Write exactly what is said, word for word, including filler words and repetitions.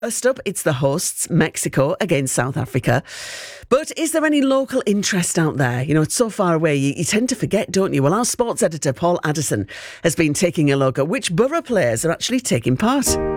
First up, it's the hosts, Mexico against South Africa. But is there any local interest out there? You know, it's so far away, you, you tend to forget, don't you? Well, our sports editor, Paul Addison, has been taking a look at which borough players are actually taking part.